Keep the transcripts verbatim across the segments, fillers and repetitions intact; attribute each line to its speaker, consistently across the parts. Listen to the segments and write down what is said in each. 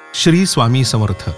Speaker 1: श्री स्वामी समर्थ.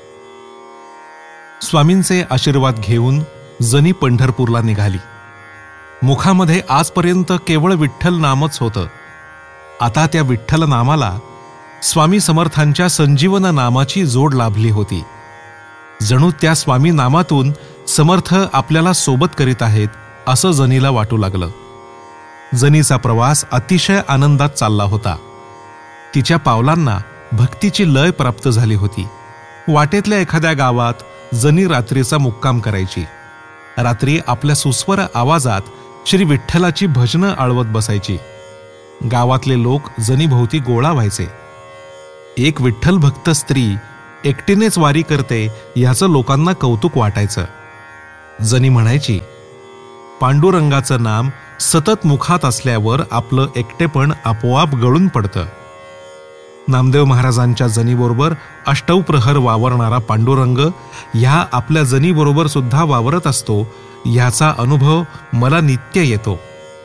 Speaker 1: स्वामींचे आशीर्वाद घेऊन जनी पंढरपूरला निघाली. मुखामध्ये आजपर्यंत केवळ विठ्ठल नामच होतं. आता त्या विठ्ठल नामाला स्वामी समर्थांच्या संजीवन नामाची जोड लाभली होती. जणू त्या स्वामी नामातून समर्थ आपल्याला सोबत करीत आहेत असं जनीला वाटू लागलं. जनीचा प्रवास अतिशय आनंदात चालला होता. तिच्या पावलांना भक्तीची लय प्राप्त झाली होती. वाटेतल्या एखाद्या गावात जनी रात्रीचा मुक्काम करायची. रात्री आपल्या सुस्वर आवाजात श्री विठ्ठलाची भजनं आळवत बसायची. गावातले लोक जनीभोवती गोळा व्हायचे. एक विठ्ठल भक्त स्त्री एकटीनेच वारी करते याचं लोकांना कौतुक वाटायचं. जनी म्हणायची, पांडुरंगाचं नाम सतत मुखात असल्यावर आपलं एकटेपण आपोआप गळून पडतं. नामदेव महाराजांच्या जनीबरोबर अष्टप्रहर वावरणारा पांडुरंग ह्या आपल्या जनीबरोबर सुद्धा वावरत असतो ह्याचा अनुभव मला नित्य येतो.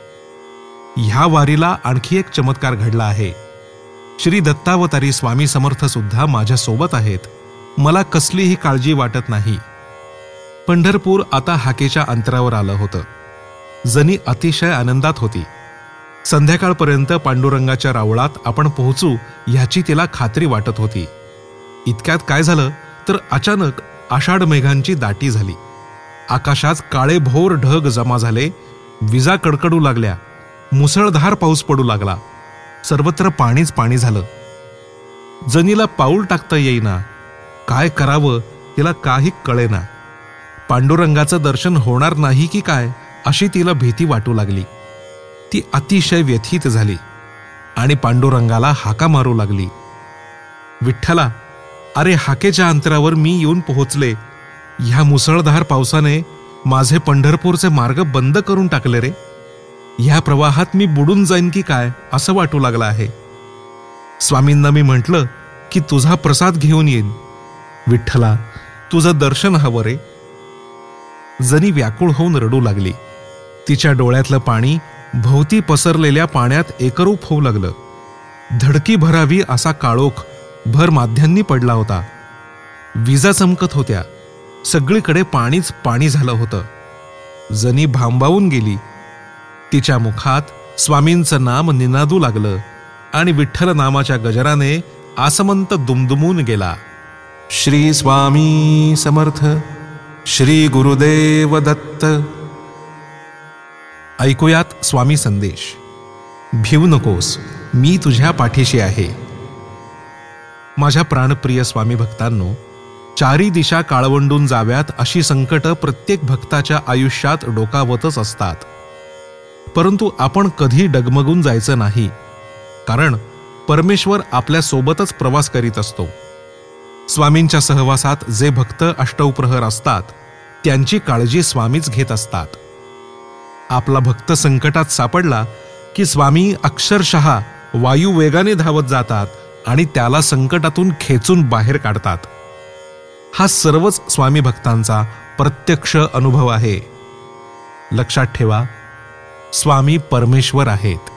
Speaker 1: ह्या वारीला आणखी एक चमत्कार घडला आहे. श्री दत्तावतारी स्वामी समर्थ सुद्धा माझ्या सोबत आहेत. मला कसलीही काळजी वाटत नाही. पंढरपूर आता हाकेच्या अंतरावर आलं होतं. जनी अतिशय आनंदात होती. संध्याकाळपर्यंत पांडुरंगाच्या रावळात आपण पोहोचू ह्याची तिला खात्री वाटत होती. इतक्यात काय झालं तर अचानक आषाढ मेघांची दाटी झाली. आकाशात काळे भोर ढग जमा झाले. विजा कडकडू लागल्या. मुसळधार पाऊस पडू लागला. सर्वत्र पाणीच पाणी झालं. जनीला पाऊल टाकता येईना. काय करावं तिला काही कळेना. पांडुरंगाचं दर्शन होणार नाही की काय अशी तिला भीती वाटू लागली. ती अतिशय व्यथित झाली आणि पांडुरंगाला हाका मारू लागली. विठ्ठला, अरे हाकेच्या अंतरावर मी येऊन पोहोचले. ह्या मुसळधार पावसाने माझे पंढरपूरचे मार्ग बंद करून टाकले रे. ह्या प्रवाहात मी बुडून जाईन की काय असं वाटू लागलं आहे. स्वामींना मी म्हटलं की तुझा प्रसाद घेऊन येईन. विठ्ठला, तुझं दर्शन हवं रे. जनी व्याकुळ होऊन रडू लागली. तिच्या डोळ्यातलं पाणी भोवती पसरलेल्या पाण्यात एकरूप होऊ लागलं. धडकी भरावी असा काळोख भर माध्यांनी पडला होता. विजा चमकत होत्या. सगळीकडे पाणीच पाणी झालं होतं. जनी भांबावून गेली. तिच्या मुखात स्वामींचं नाम निनादू लागलं आणि विठ्ठल नामाच्या गजराने आसमंत दुमदुमून गेला. श्री स्वामी समर्थ. श्री गुरुदेव दत्त. ऐकूयात स्वामी संदेश. भिवू नकोस, मी तुझ्या पाठीशी आहे. माझ्या प्राणप्रिय स्वामी भक्तांनो, चारी दिशा काळवंडून जाव्यात अशी संकट प्रत्येक भक्ताच्या आयुष्यात डोकावतच असतात. परंतु आपण कधी डगमगून जायचं नाही, कारण परमेश्वर आपल्या सोबतच प्रवास करीत असतो. स्वामींच्या सहवासात जे भक्त अष्टप्रहर असतात त्यांची काळजी स्वामीच घेत असतात. आपला भक्त संकटात सापडला की स्वामी अक्षरशः वायू वेगाने धावत जातात आणि त्याला संकटातून खेचून बाहेर काढतात. हा सर्वच स्वामी भक्तांचा प्रत्यक्ष अनुभव आहे. लक्षात ठेवा, स्वामी परमेश्वर आहेत.